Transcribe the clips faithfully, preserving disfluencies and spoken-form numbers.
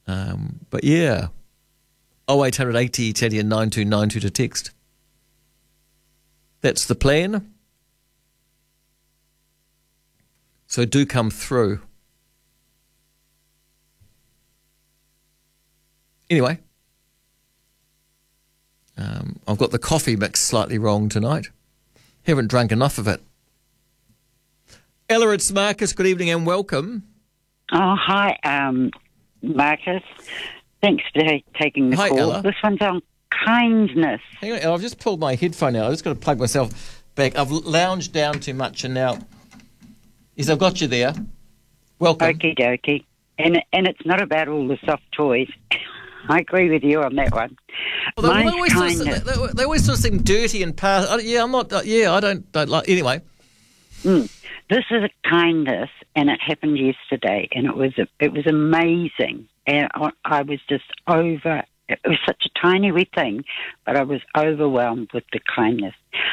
Um, but yeah, oh eight hundred eighty, Teddy and nine two nine two to text. That's the plan. So do come through. Anyway, um, I've got the coffee mix slightly wrong tonight. Haven't drunk enough of it. Ella, it's Marcus. Good evening and welcome. Oh, hi, um, Marcus. Thanks for taking the Hi, call. Ella. This one's on kindness. Hang on, Ella, I've just pulled my headphone out. I've just got to plug myself back. I've lounged down too much and now... Yes, I've got you there. Welcome. Okie dokie. And, and it's not about all the soft toys. I agree with you on that one. Well, they, Mine's they, always sort of, kindness. they, they always sort of seem dirty and past. I- Yeah, I'm not. Uh, yeah, I don't don't like. Anyway, Mm. This is a kindness, and it happened yesterday, and it was it was amazing. And I, I was just over. It was such a tiny wee thing, but I was overwhelmed with the kindness.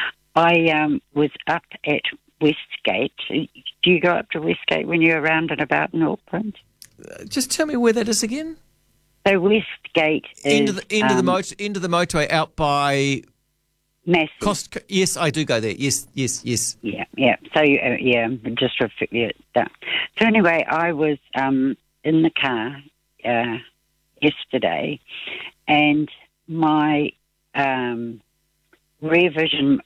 I um, was up at Westgate. Do you go up to Westgate when you're around and about in Auckland? uh, just tell me where that is again. So Westgate is Into the into um, the motor into the motorway out by massive. Costco. Yes, I do go there. Yes, yes, yes. Yeah, yeah. So, uh, yeah, just for yeah, that. So anyway, I was um, in the car uh, yesterday, and my um, rear vision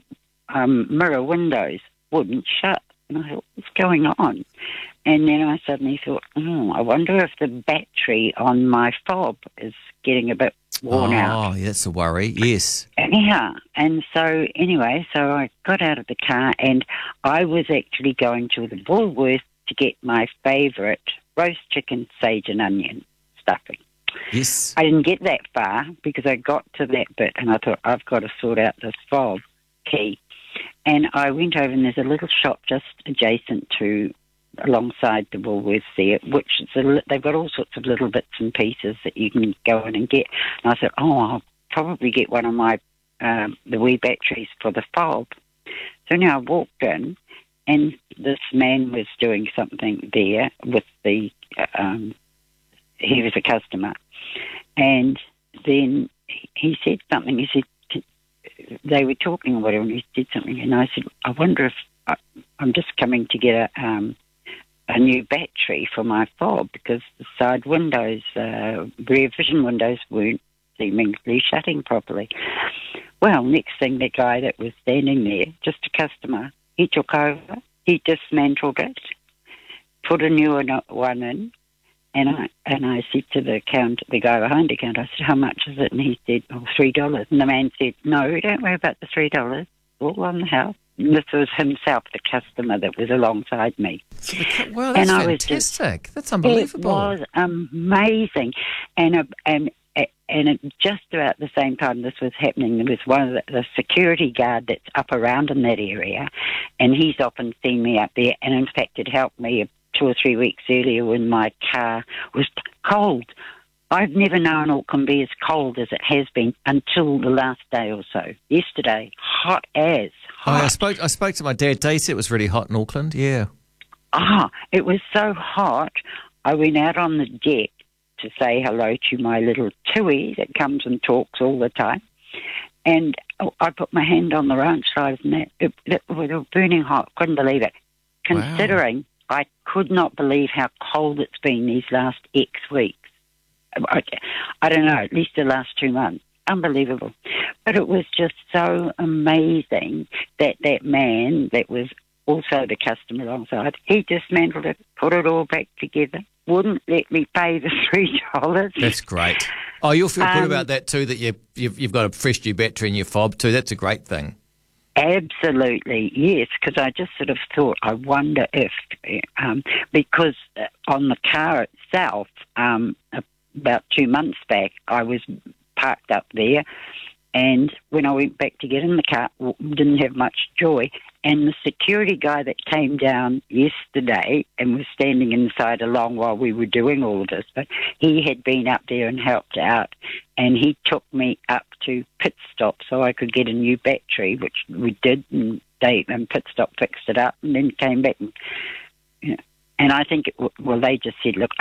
um, mirror windows wouldn't shut. And I thought, what's going on? And then I suddenly thought, oh, I wonder if the battery on my fob is getting a bit worn out. Oh, yeah, that's a worry. Yes. Yeah, and so anyway, so I got out of the car and I was actually going to the Woolworths to get my favourite roast chicken, sage and onion stuffing. Yes. I didn't get that far because I got to that bit and I thought, I've got to sort out this fob key. And I went over and there's a little shop just adjacent to, alongside the Woolworths there, which is a, they've got all sorts of little bits and pieces that you can go in and get. And I thought, oh, I'll probably get one of my, um, the wee batteries for the fob. So now I walked in and this man was doing something there with the, um, he was a customer. And then he said something, he said, they were talking or whatever, and he said something, and I said, I wonder if I, I'm just coming to get a um, a new battery for my fob because the side windows, uh, rear vision windows weren't seemingly shutting properly. Well, next thing, the guy that was standing there, just a customer, he took over, he dismantled it, put a new one in, And I and I said to the count, the guy behind the counter, I said, how much is it? And he said, oh, three dollars. And the man said, no, don't worry about the three dollars. All on the house. And this was himself, the customer that was alongside me. So the, wow, that's And I was fantastic. just- That's unbelievable. It was amazing. And uh, and and at just about the same time this was happening, there was one of the, the security guard that's up around in that area, and he's often seen me up there, and in fact it helped me two or three weeks earlier when my car was cold. I've never known Auckland be as cold as it has been until the last day or so. Yesterday, hot as Oh, hot. I spoke. I spoke to my dad. He said it was really hot in Auckland. Yeah. Ah, it was so hot, I went out on the deck to say hello to my little Tui that comes and talks all the time. And oh, I put my hand on the ranch side and that, it, it, it was burning hot. Couldn't believe it. Considering I could not believe how cold it's been these last X weeks. I, I don't know, at least the last two months. Unbelievable. But it was just so amazing that that man that was also the customer alongside, he dismantled it, put it all back together, wouldn't let me pay the three dollars. That's great. Oh, you'll feel good Um, about that too, that you, you've, you've got a fresh new battery in your fob too. That's a great thing. Absolutely, yes, because I just sort of thought, I wonder if, um, because on the car itself, um, about two months back, I was parked up there, and when I went back to get in the car, didn't have much joy. And the security guy that came down yesterday and was standing inside along while we were doing all of this, but he had been up there and helped out, and he took me up to Pit Stop so I could get a new battery, which we did, and they and Pit Stop fixed it up and then came back. And, you know, and I think, it, well, they just said, look,